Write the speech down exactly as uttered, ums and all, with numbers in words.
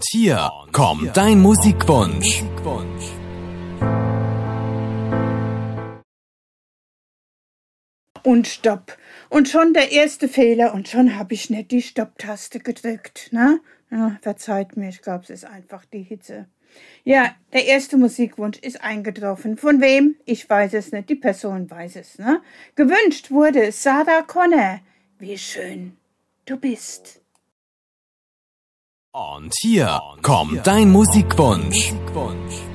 hier kommt dein Musikwunsch. Und Stopp. Und schon der erste Fehler und schon habe ich nicht die Stopptaste gedrückt. Ne? Ja, verzeiht mir, ich glaube, es ist einfach die Hitze. Ja, der erste Musikwunsch ist eingetroffen. Von wem? Ich weiß es nicht. Die Person weiß es. Ne? Gewünscht wurde Sarah Connor. Wie schön du bist. Und hier kommt dein Musikwunsch.